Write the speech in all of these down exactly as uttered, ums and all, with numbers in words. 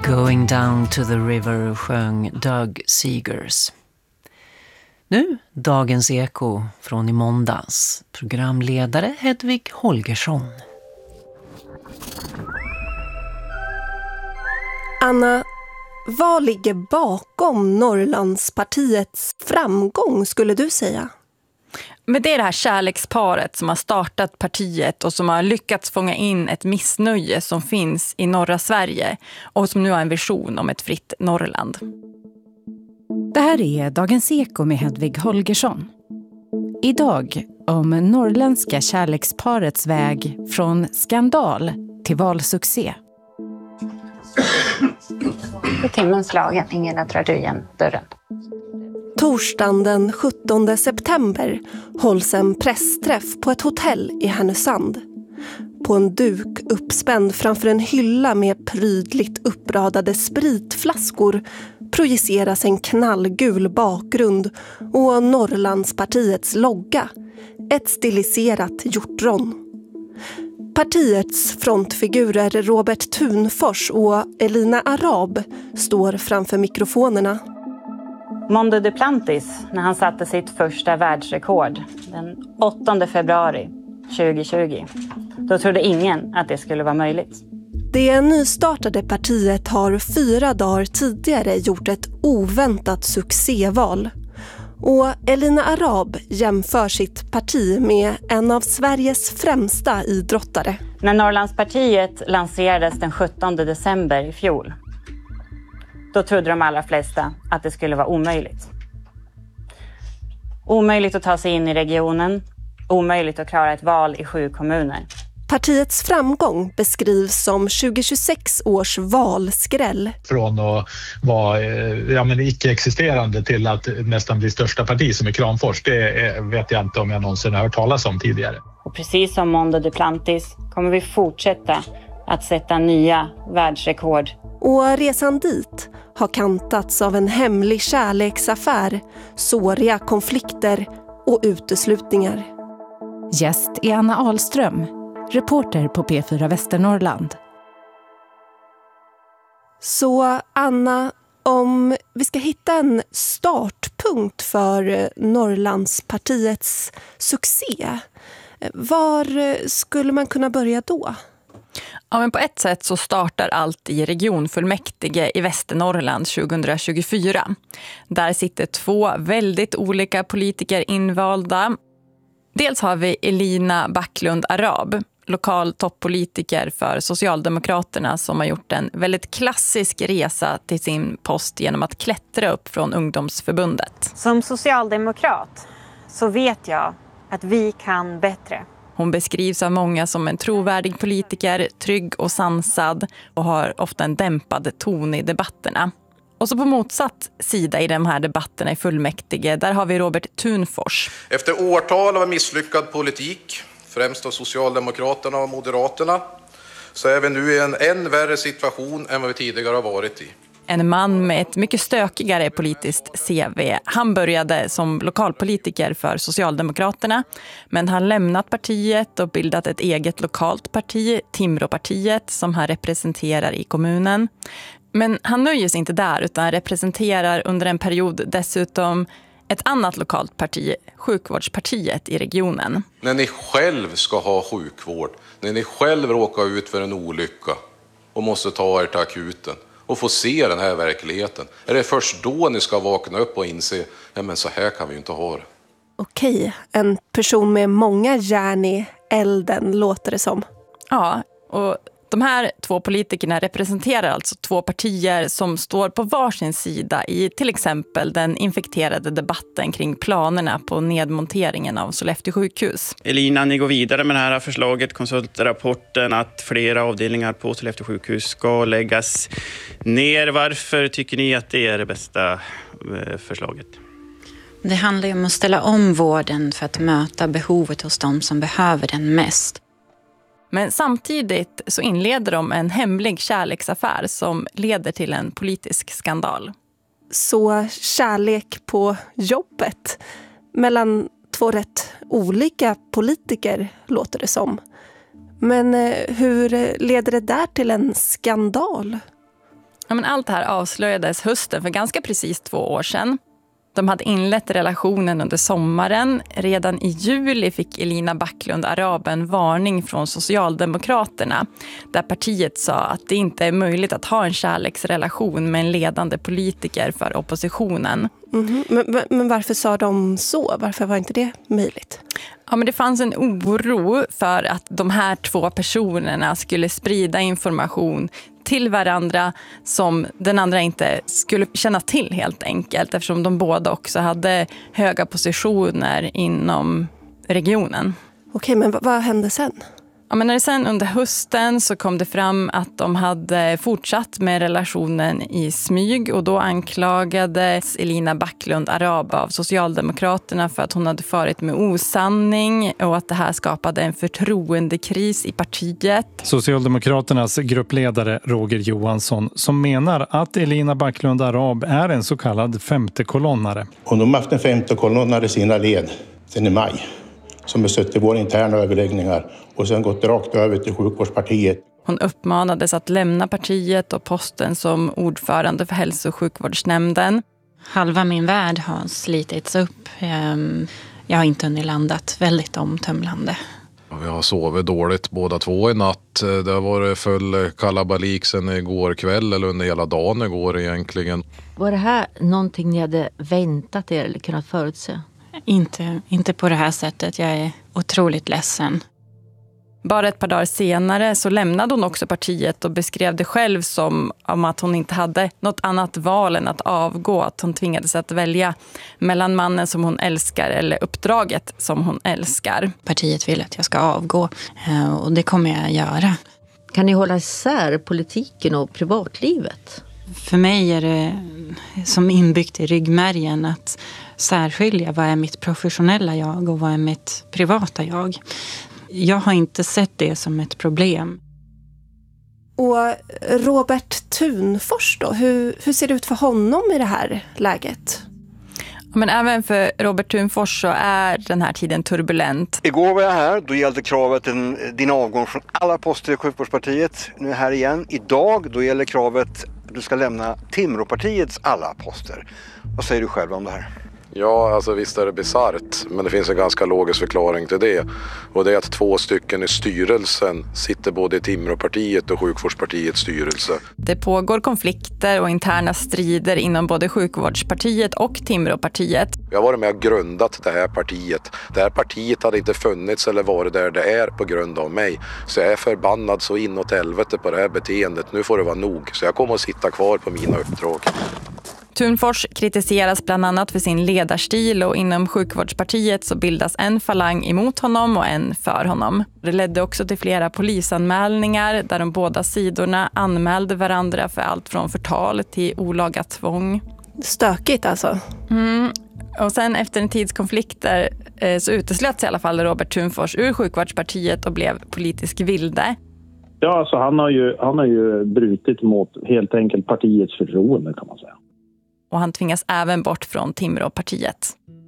Going down to the river sjöng Doug Seegers. Nu dagens eko från i måndags. Programledare Hedvig Holgersson. Anna, vad ligger bakom Norrlandspartiets framgång skulle du säga? Men det är det här kärleksparet som har startat partiet och som har lyckats fånga in ett missnöje som finns i norra Sverige och som nu har en vision om ett fritt Norrland. Det här är Dagens eko med Hedvig Holgersson. Idag om norrländska kärleksparets väg från skandal till valsuccé. I timmen slagen, ingen drar du igen dörren. Torsdagen den sjuttonde september hålls en pressträff på ett hotell i Härnösand. På en duk uppspänd framför en hylla med prydligt uppradade spritflaskor projiceras en knallgul bakgrund och Norrlandspartiets logga, ett stiliserat hjortron. Partiets frontfigurer Robert Thunfors och Elina Arab står framför mikrofonerna. Mondo Duplantis, när han satte sitt första världsrekord den åttonde februari tjugohundratjugo, då trodde ingen att det skulle vara möjligt. Det nystartade partiet har fyra dagar tidigare gjort ett oväntat succéval. Och Elina Arab jämför sitt parti med en av Sveriges främsta idrottare. När Norrlandspartiet lanserades den sjuttonde december i fjol, då trodde de allra flesta att det skulle vara omöjligt. Omöjligt att ta sig in i regionen, omöjligt att klara ett val i sju kommuner. Partiets framgång beskrivs som tjugohundratjugosex års valskräll. Från att vara ja, men icke-existerande till att nästan bli största parti som är Kramfors, det vet jag inte om jag någonsin har hört talas om tidigare. Och precis som Mondo Duplantis kommer vi fortsätta att sätta nya världsrekord. Och resan dit har kantats av en hemlig kärleksaffär, såriga konflikter och uteslutningar. Gäst är Anna Ahlström, reporter på P fyra Västernorrland. Så Anna, om vi ska hitta en startpunkt för Norrlandspartiets succé, var skulle man kunna börja då? Ja, men på ett sätt så startar allt i regionfullmäktige i Västernorrland tjugohundratjugofyra. Där sitter två väldigt olika politiker invalda. Dels har vi Elina Backlund Arab, lokal toppolitiker för Socialdemokraterna, som har gjort en väldigt klassisk resa till sin post genom att klättra upp från ungdomsförbundet. Som socialdemokrat så vet jag att vi kan bättre. Hon beskrivs av många som en trovärdig politiker, trygg och sansad och har ofta en dämpad ton i debatterna. Och så på motsatt sida i de här debatterna i fullmäktige, där har vi Robert Thunfors. Efter årtal av misslyckad politik, främst av Socialdemokraterna och Moderaterna, så är vi nu i en än värre situation än vad vi tidigare har varit i. En man med ett mycket stökigare politiskt C V. Han började som lokalpolitiker för Socialdemokraterna, men han lämnat partiet och bildat ett eget lokalt parti, Timråpartiet, som han representerar i kommunen. Men han nöjer sig inte där, utan representerar under en period dessutom ett annat lokalt parti, Sjukvårdspartiet i regionen. När ni själv ska ha sjukvård, när ni själv råkar ut för en olycka och måste ta er till akuten och få se den här verkligheten, är det först då ni ska vakna upp och inse, ja men så här kan vi ju inte ha det. Okej, en person med många järn i elden låter det som. Ja, och de här två politikerna representerar alltså två partier som står på varsin sida i till exempel den infekterade debatten kring planerna på nedmonteringen av Sollefteå sjukhus. Elina, ni går vidare med det här förslaget, konsultrapporten, att flera avdelningar på Sollefteå sjukhus ska läggas ner. Varför tycker ni att det är det bästa förslaget? Det handlar ju om att ställa om vården för att möta behovet hos de som behöver den mest. Men samtidigt så inleder de en hemlig kärleksaffär som leder till en politisk skandal. Så kärlek på jobbet mellan två rätt olika politiker låter det som. Men hur leder det där till en skandal? Ja, men allt det här avslöjades hösten för ganska precis två år sedan. De hade inlett relationen under sommaren. Redan i juli fick Elina Backlund Arab en varning från Socialdemokraterna, där partiet sa att det inte är möjligt att ha en kärleksrelation med en ledande politiker för oppositionen. Mm-hmm. Men, men varför sa de så? Varför var inte det möjligt? Ja, men det fanns en oro för att de här två personerna skulle sprida information till varandra som den andra inte skulle känna till helt enkelt, eftersom de båda också hade höga positioner inom regionen. Okej, men vad, vad hände sen? Ja, men när det sen under hösten så kom det fram att de hade fortsatt med relationen i smyg, och då anklagades Elina Backlund Arab av Socialdemokraterna för att hon hade farit med osanning och att det här skapade en förtroendekris i partiet. Socialdemokraternas gruppledare Roger Johansson som menar att Elina Backlund Arab är en så kallad femtekolonnare. Och de har haft en femtekolonnare i sina led sedan i maj, som har suttit i våra interna överläggningar och sen gått rakt över till sjukvårdspartiet. Hon uppmanades att lämna partiet och posten som ordförande för hälso- och sjukvårdsnämnden. Halva min värld har slitits upp. Jag har inte hunnit landat, väldigt omtömlande. Vi har sovit dåligt båda två i natt. Det har varit full kalabalik sen igår kväll eller under hela dagen igår egentligen. Var det här någonting ni hade väntat er eller kunnat förutse? Inte, inte på det här sättet. Jag är otroligt ledsen. Bara ett par dagar senare så lämnade hon också partiet och beskrev det själv som om att hon inte hade något annat val än att avgå. Att hon tvingades att välja mellan mannen som hon älskar eller uppdraget som hon älskar. Partiet vill att jag ska avgå och det kommer jag göra. Kan ni hålla isär politiken och privatlivet? För mig är det som inbyggt i ryggmärgen att särskilja vad är mitt professionella jag och vad är mitt privata jag. Jag har inte sett det som ett problem. Och Robert Thunfors då, hur, hur ser det ut för honom i det här läget? Men även för Robert Thunfors så är den här tiden turbulent. Igår var jag här, då gällde kravet en, din avgång från alla poster i sjukvårdspartiet. Nu är jag här igen. Idag då gäller kravet att du ska lämna Timråpartiets alla poster. Vad säger du själv om det här? Ja, alltså visst är det bizarrt, men det finns en ganska logisk förklaring till det. Och det är att två stycken i styrelsen sitter både i Timråpartiet och sjukvårdspartiets styrelse. Det pågår konflikter och interna strider inom både sjukvårdspartiet och Timråpartiet. Jag har varit med och grundat det här partiet. Det här partiet hade inte funnits eller varit där det är på grund av mig. Så jag är förbannad så inåt helvete på det här beteendet. Nu får det vara nog, så jag kommer att sitta kvar på mina uppdrag. Thunfors kritiseras bland annat för sin ledarstil, och inom sjukvårdspartiet så bildas en falang emot honom och en för honom. Det ledde också till flera polisanmälningar där de båda sidorna anmälde varandra för allt från förtal till olaga tvång. Stökigt alltså. Mm. Och sen efter en tids konflikter eh, så uteslöts i alla fall Robert Thunfors ur sjukvårdspartiet och blev politisk vilde. Ja, alltså han har ju, han har ju brutit mot helt enkelt partiets förtroende kan man säga. Och han tvingas även bort från Timråpartiet.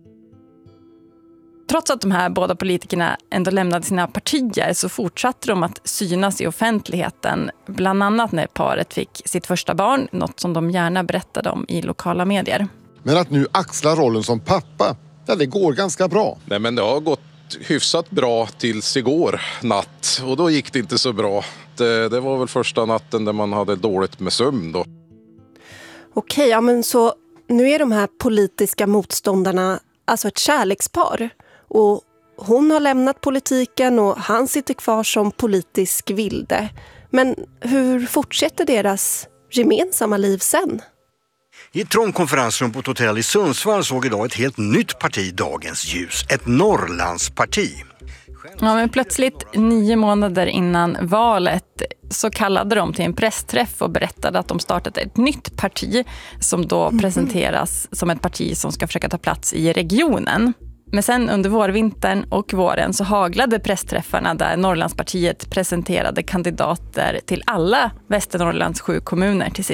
Trots att de här båda politikerna ändå lämnade sina partier så fortsatte de att synas i offentligheten. Bland annat när paret fick sitt första barn, något som de gärna berättade om i lokala medier. Men att nu axla rollen som pappa, ja, det går ganska bra. Nej, men det har gått hyfsat bra tills igår natt. Och då gick det inte så bra. Det, det var väl första natten där man hade dåligt med sömn då. Okej, ja men så nu är de här politiska motståndarna alltså ett kärlekspar. Och hon har lämnat politiken och han sitter kvar som politisk vilde. Men hur fortsätter deras gemensamma liv sen? I ett trångt konferensrum på ett hotell i Sundsvall såg idag ett helt nytt parti dagens ljus. Ett Norrlandsparti. Ja, men plötsligt nio månader innan valet så kallade de till en pressträff och berättade att de startat ett nytt parti som då mm. presenteras som ett parti som ska försöka ta plats i regionen. Men sen under vårvintern och våren så haglade pressträffarna där Norrlandspartiet presenterade kandidater till alla Västernorrlands sju kommuner till sist.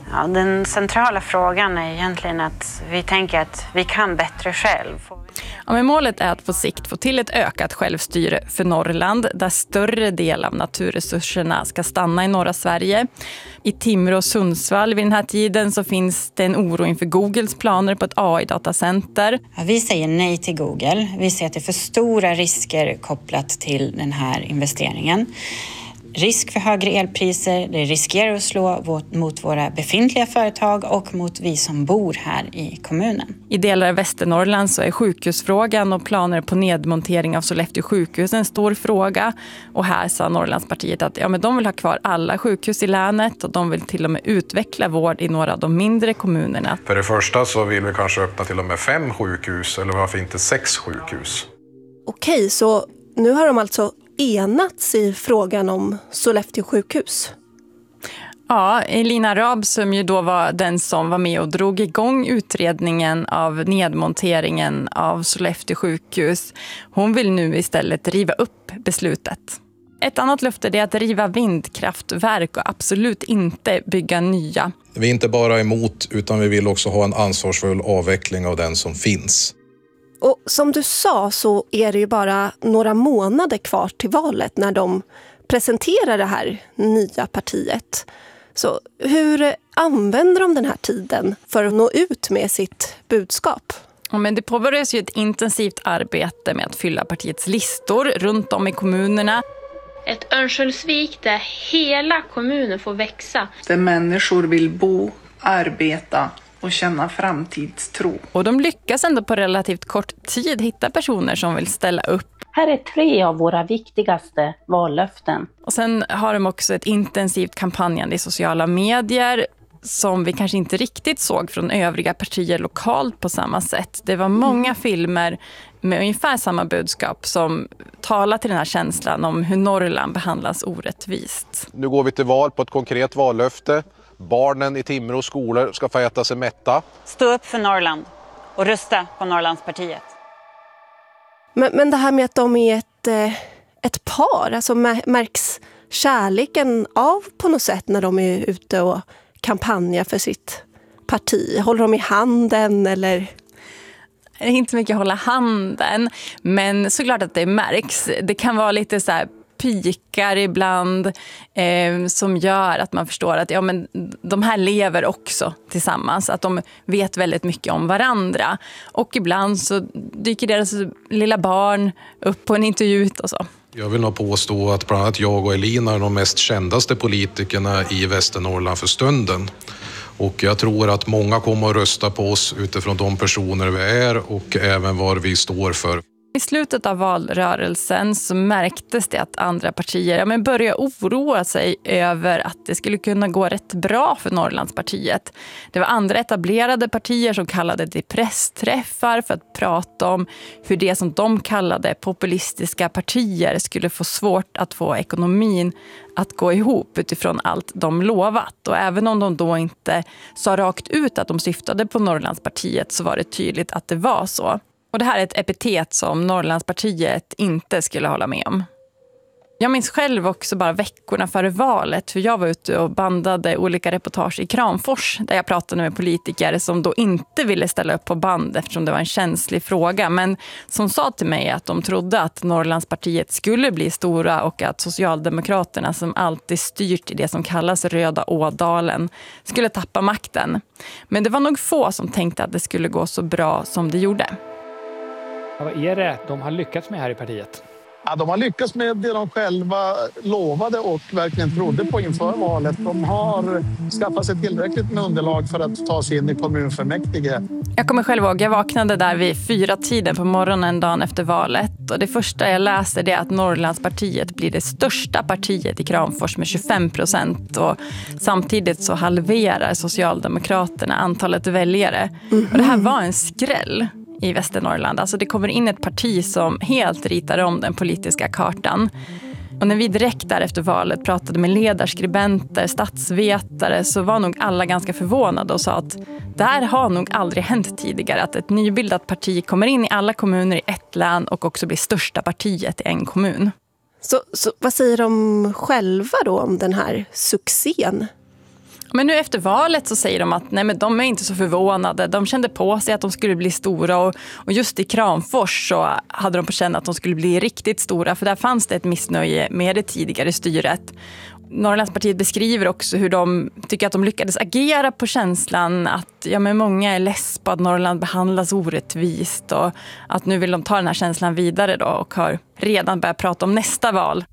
Ja, den centrala frågan är egentligen att vi tänker att vi kan bättre själv. Ja, men målet är att på sikt få till ett ökat självstyre för Norrland där större del av naturresurserna ska stanna i norra Sverige. I Timrå och Sundsvall vid den här tiden så finns det en oro inför Googles planer på ett A I-datacenter. Ja, vi säger nej till Google. Vi ser att det är för stora risker kopplat till den här investeringen. Risk för högre elpriser, det riskerar att slå mot våra befintliga företag och mot vi som bor här i kommunen. I delar av Västernorrland så är sjukhusfrågan och planer på nedmontering av Sollefteå sjukhus en stor fråga. Och här sa Norrlandspartiet att ja, men de vill ha kvar alla sjukhus i länet och de vill till och med utveckla vård i några av de mindre kommunerna. För det första så vill vi kanske öppna till och med fem sjukhus eller varför inte sex sjukhus. Okej, så nu har de alltså enats i frågan om Sollefteå sjukhus. Ja, Elina Arab som ju då var den som var med och drog igång utredningen av nedmonteringen av Sollefteå sjukhus. Hon vill nu istället riva upp beslutet. Ett annat löfte är att riva vindkraftverk och absolut inte bygga nya. Vi är inte bara emot utan vi vill också ha en ansvarsfull avveckling av den som finns. Och som du sa så är det ju bara några månader kvar till valet när de presenterar det här nya partiet. Så hur använder de den här tiden för att nå ut med sitt budskap? Ja, men det påbörjas ju ett intensivt arbete med att fylla partiets listor runt om i kommunerna. Ett Örnsköldsvik där hela kommunen får växa. Där människor vill bo, arbeta och känna framtidstro. Och de lyckas ändå på relativt kort tid hitta personer som vill ställa upp. Här är tre av våra viktigaste vallöften. Och sen har de också ett intensivt kampanjande i sociala medier som vi kanske inte riktigt såg från övriga partier lokalt på samma sätt. Det var många mm. filmer med ungefär samma budskap som talar till den här känslan om hur Norrland behandlas orättvist. Nu går vi till val på ett konkret vallöfte. Barnen i Timrå skolor ska få äta sig mätta. Stå upp för Norrland och rösta på Norrlandspartiet. Men, men det här med att de är ett, ett par, alltså märks kärleken av på något sätt när de är ute och kampanjar för sitt parti? Håller de i handen eller? Det är inte så mycket hålla handen, men såklart att det märks. Det kan vara lite så här pikar ibland eh, som gör att man förstår att ja, men de här lever också tillsammans. Att de vet väldigt mycket om varandra. Och ibland så dyker deras lilla barn upp på en intervju och så. Jag vill nog påstå att bland annat jag och Elina är de mest kändaste politikerna i Västernorrland för stunden. Och jag tror att många kommer att rösta på oss utifrån de personer vi är och även vad vi står för. I slutet av valrörelsen så märktes det att andra partier ja, men började oroa sig över att det skulle kunna gå rätt bra för Norrlandspartiet. Det var andra etablerade partier som kallade det pressträffar för att prata om hur det som de kallade populistiska partier skulle få svårt att få ekonomin att gå ihop utifrån allt de lovat. Och även om de då inte sa rakt ut att de syftade på Norrlandspartiet så var det tydligt att det var så. Och det här är ett epitet som Norrlandspartiet inte skulle hålla med om. Jag minns själv också bara veckorna före valet för jag var ute och bandade olika reportage i Kramfors där jag pratade med politiker som då inte ville ställa upp på band eftersom det var en känslig fråga men som sa till mig att de trodde att Norrlandspartiet skulle bli stora och att Socialdemokraterna som alltid styrt i det som kallas Röda Ådalen skulle tappa makten. Men det var nog få som tänkte att det skulle gå så bra som det gjorde. Vad är det de har lyckats med här i partiet? Ja, de har lyckats med det de själva lovade och verkligen trodde på inför valet. De har skaffat sig tillräckligt med underlag för att ta sig in i kommunfullmäktige. Jag kommer själv ihåg, jag vaknade där vid fyra tiden på morgonen dagen efter valet. Och det första jag läste det är att Norrlandspartiet blir det största partiet i Kramfors med tjugofem procent. Och samtidigt så halverar Socialdemokraterna antalet väljare. Mm-hmm. Och det här var en skräll i Västernorrland. Alltså det kommer in ett parti som helt ritar om den politiska kartan. Och när vi direkt därefter valet pratade med ledarskribenter, statsvetare så var nog alla ganska förvånade och sa att det här har nog aldrig hänt tidigare. Att ett nybildat parti kommer in i alla kommuner i ett län och också blir största partiet i en kommun. Så, så vad säger de själva då om den här succén? Men nu efter valet så säger de att nej, men de är inte så förvånade. De kände på sig att de skulle bli stora och, och just i Kramfors så hade de på känn att de skulle bli riktigt stora, för där fanns det ett missnöje med det tidigare styret. Norrlandspartiet beskriver också hur de tycker att de lyckades agera på känslan att ja, men många är less på att Norrland behandlas orättvist och att nu vill de ta den här känslan vidare då och har redan börjat prata om nästa val.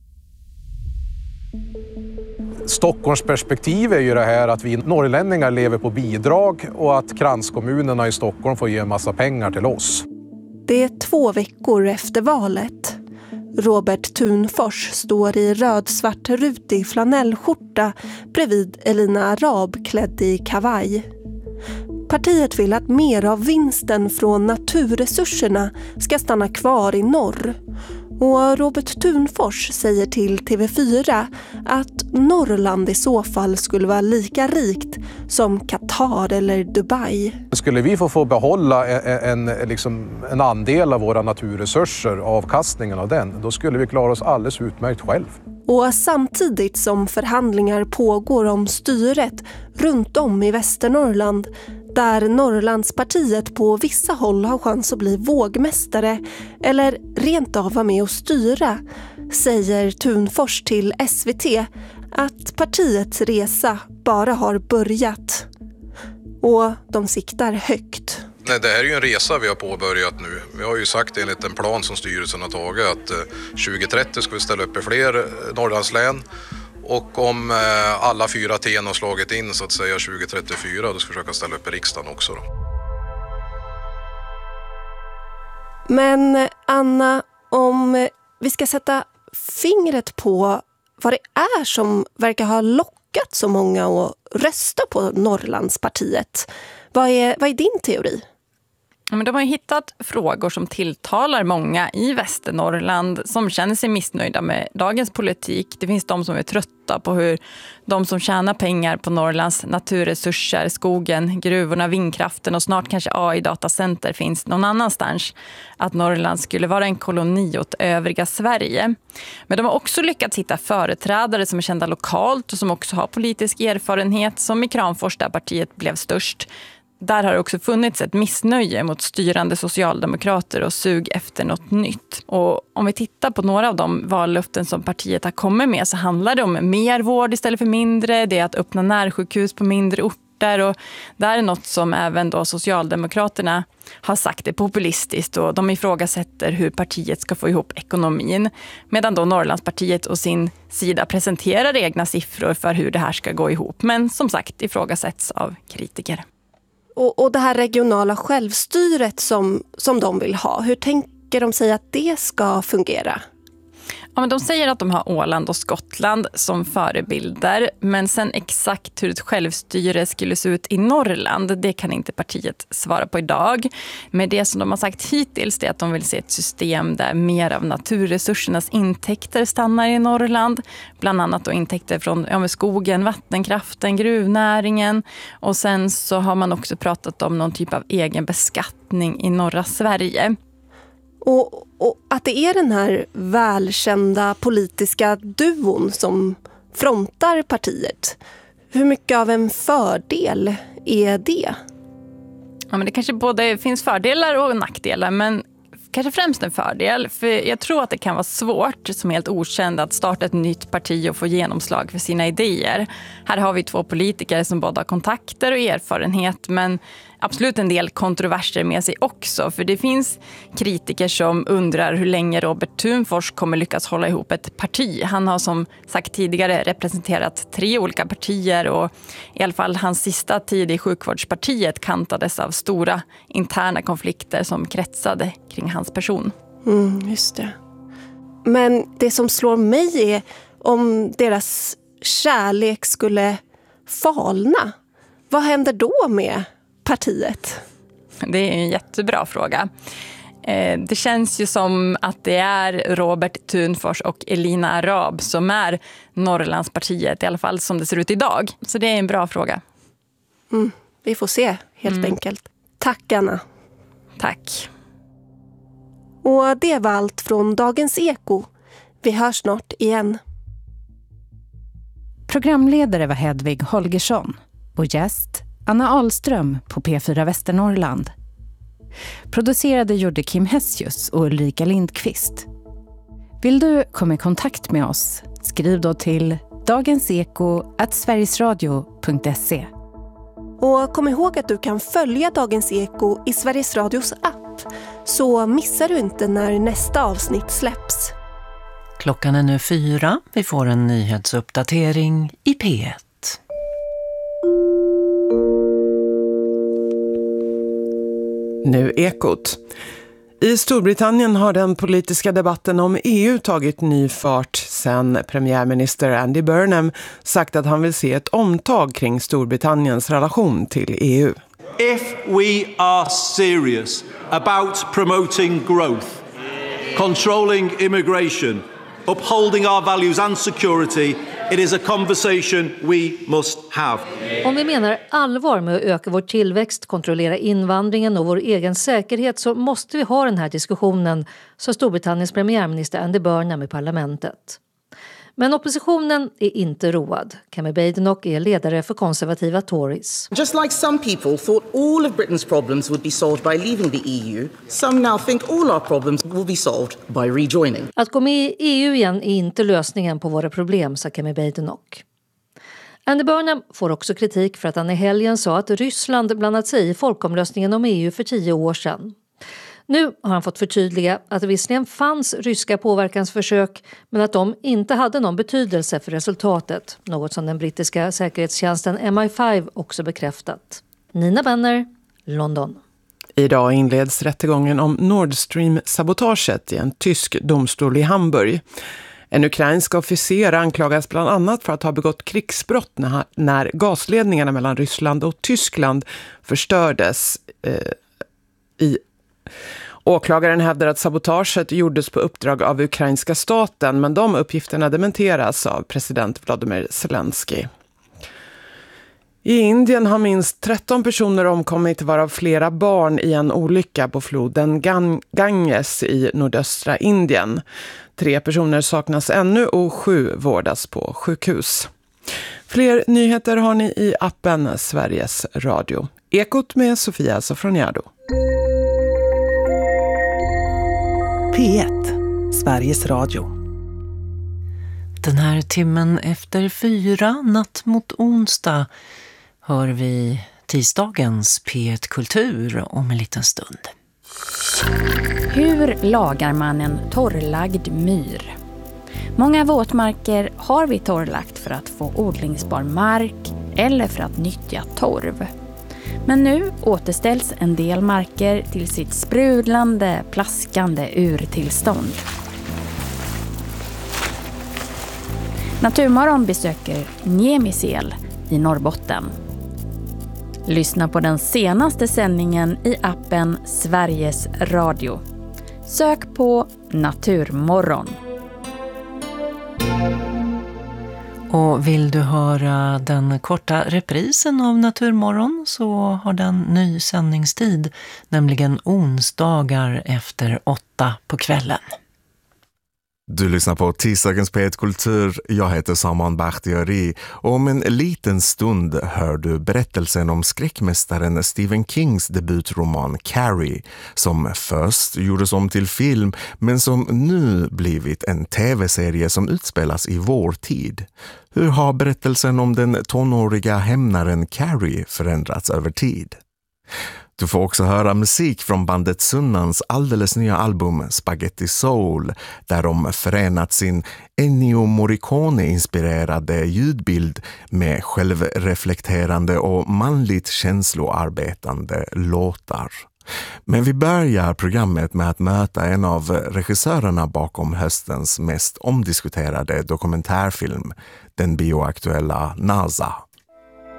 Stockholms perspektiv är ju det här att vi norrlänningar lever på bidrag och att kranskommunerna i Stockholm får ge en massa pengar till oss. Det är två veckor efter valet. Robert Thunfors står i röd-svart rutig flanellskjorta bredvid Elina Arab klädd i kavaj. Partiet vill att mer av vinsten från naturresurserna ska stanna kvar i norr. Och Robert Thunfors säger till T V fyra att Norrland i så fall skulle vara lika rikt som Qatar eller Dubai. Skulle vi få, få behålla en, en, liksom en andel av våra naturresurser, avkastningen av den, då skulle vi klara oss alldeles utmärkt själv. Och samtidigt som förhandlingar pågår om styret runt om i Västernorrland, där Norrlandspartiet på vissa håll har chans att bli vågmästare eller rent av vara med och styra, säger Thunfors till S V T att partiets resa bara har börjat. Och de siktar högt. Nej, det här är ju en resa vi har påbörjat nu. Vi har ju sagt enligt en plan som styrelsen har tagit att tjugo trettio ska vi ställa upp i fler Norrlandslän. Och om alla fyra T har slagit in så att säga tjugo trettiofyra, då ska vi försöka ställa upp i riksdagen också då. Men Anna, om vi ska sätta fingret på vad det är som verkar ha lockat så många att rösta på Norrlandspartiet. Vad är, vad är din teori? Ja, men de har hittat frågor som tilltalar många i Västernorrland som känner sig missnöjda med dagens politik. Det finns de som är trötta på hur de som tjänar pengar på Norrlands naturresurser, skogen, gruvorna, vindkraften och snart kanske A I-datacenter finns någon annanstans. Att Norrland skulle vara en koloni åt övriga Sverige. Men de har också lyckats hitta företrädare som är kända lokalt och som också har politisk erfarenhet, som i Kramfors där partiet blev störst. Där har det också funnits ett missnöje mot styrande socialdemokrater och sug efter något nytt. Och om vi tittar på några av de vallöften som partiet har kommit med så handlar det om mer vård istället för mindre. Det är att öppna närsjukhus på mindre orter och det är något som även då Socialdemokraterna har sagt är populistiskt och de ifrågasätter hur partiet ska få ihop ekonomin. Medan då Norrlandspartiet och sin sida presenterar egna siffror för hur det här ska gå ihop. Men som sagt ifrågasätts av kritiker. Och, och det här regionala självstyret som, som de vill ha, hur tänker de sig att det ska fungera? Ja, men de säger att de har Åland och Skottland som förebilder, men sen exakt hur ett självstyre skulle se ut i Norrland, det kan inte partiet svara på idag. Men det som de har sagt hittills är att de vill se ett system där mer av naturresursernas intäkter stannar i Norrland. Bland annat då intäkter från ja, skogen, vattenkraften, gruvnäringen. Och sen så har man också pratat om någon typ av egen beskattning i norra Sverige. Och, och att det är den här välkända politiska duon som frontar partiet. Hur mycket av en fördel är det? Ja, men det kanske både finns fördelar och nackdelar, men kanske främst en fördel. För jag tror att det kan vara svårt som helt okänd att starta ett nytt parti och få genomslag för sina idéer. Här har vi två politiker som både har kontakter och erfarenhet, men absolut en del kontroverser med sig också. För det finns kritiker som undrar hur länge Robert Thunfors kommer lyckas hålla ihop ett parti. Han har som sagt tidigare representerat tre olika partier och i alla fall hans sista tid i sjukvårdspartiet kantades av stora interna konflikter som kretsade kring hans person. Mm, just det. Men det som slår mig är om deras kärlek skulle falna. Vad händer då med partiet? Det är en jättebra fråga. Det känns ju som att det är Robert Thunfors och Elina Arab som är Norrlandspartiet, i alla fall som det ser ut idag. Så det är en bra fråga. Mm, vi får se helt mm. enkelt. Tack Anna. Tack. Och det var allt från Dagens Eko. Vi hörs snart igen. Programledare var Hedvig Holgersson. och gäst Anna Ahlström på P fyra Västernorrland. Producerade gjorde Kim Hessius och Ulrika Lindqvist. Vill du komma i kontakt med oss? Skriv då till dagenseko at sverigesradio punkt se. Och kom ihåg att du kan följa Dagens Eko i Sveriges Radios app, så missar du inte när nästa avsnitt släpps. Klockan är nu fyra. Vi får en nyhetsuppdatering i P ett. Nu Ekot. I Storbritannien har den politiska debatten om E U tagit ny fart sedan premiärminister Andy Burnham sagt att han vill se ett omtag kring Storbritanniens relation till E U. If we are serious about promoting growth, controlling immigration, upholding our values and security, it is a conversation we must have. Om vi menar allvar med att öka vår tillväxt, kontrollera invandringen och vår egen säkerhet, så måste vi ha den här diskussionen, sa Storbritanniens premiärminister Andy Burnham i parlamentet. Men oppositionen är inte road. Kemi Badenoch är ledare för konservativa Tories. Just like some people thought all of Britain's problems would be solved by leaving the E U, some now think all our problems will be solved by rejoining. Att gå med i E U igen är inte lösningen på våra problem, sa Kemi Badenoch. Andy Burnham får också kritik för att han i helgen sa att Ryssland blandat sig i folkomröstningen om E U för tio år sedan. Nu har han fått förtydliga att det visserligen fanns ryska påverkansförsök, men att de inte hade någon betydelse för resultatet. Något som den brittiska säkerhetstjänsten M I fem också bekräftat. Nina Benner, London. Idag inleds rättegången om Nord Stream-sabotaget i en tysk domstol i Hamburg. En ukrainsk officer anklagas bland annat för att ha begått krigsbrott när, när gasledningarna mellan Ryssland och Tyskland förstördes eh, i Åklagaren hävdar att sabotaget gjordes på uppdrag av ukrainska staten, men de uppgifterna dementeras av president Vladimir Zelensky. I Indien har minst tretton personer omkommit, varav flera barn, i en olycka på floden Ganges i nordöstra Indien. Tre personer saknas ännu och sju vårdas på sjukhus. Fler nyheter har ni i appen Sveriges Radio. Ekot med Sofia Sofroniado. P ett, Sveriges Radio. Den här timmen efter fyra, natt mot onsdag, hör vi tisdagens P ett Kultur om en liten stund. Hur lagar man en torrlagd myr? Många våtmarker har vi torrlagt för att få odlingsbar mark eller för att nyttja torv. Men nu återställs en del marker till sitt sprudlande, plaskande urtillstånd. Naturmorgon besöker Niemisel i Norrbotten. Lyssna på den senaste sändningen i appen Sveriges Radio. Sök på Naturmorgon. Och vill du höra den korta reprisen av Naturmorgon så har den ny sändningstid, nämligen onsdagar efter åtta på kvällen. Du lyssnar på tisdagens P ett Kultur. Jag heter Saman Bakhtiari och om en liten stund hör du berättelsen om skräckmästaren Stephen Kings debutroman Carrie, som först gjordes om till film men som nu blivit en tv-serie som utspelas i vår tid. Hur har berättelsen om den tonåriga hämnaren Carrie förändrats över tid? Du får också höra musik från bandet Sunnans alldeles nya album Spaghetti Soul, där de förenat sin Ennio Morricone-inspirerade ljudbild med självreflekterande och manligt känsloarbetande låtar. Men vi börjar programmet med att möta en av regissörerna bakom höstens mest omdiskuterade dokumentärfilm, den bioaktuella NASA.